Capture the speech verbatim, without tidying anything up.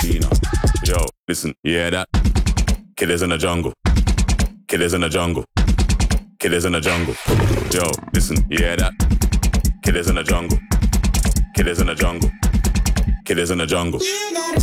Argentina. Yo, listen, you hear that? Killers in the jungle. Killers in the jungle. Killers in the jungle. Yo, listen, you hear that? Killers in the jungle. Killers in the jungle. Killers in the jungle.